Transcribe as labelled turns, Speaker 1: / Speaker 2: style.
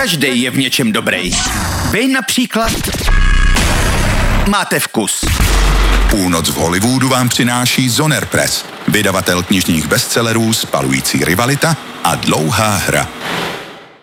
Speaker 1: Každý je v něčem dobrý. Vy například máte vkus.
Speaker 2: Půlnoc v Hollywoodu vám přináší Zoner Press, vydavatel knižních bestsellerů Spalující rivalita a Dlouhá hra.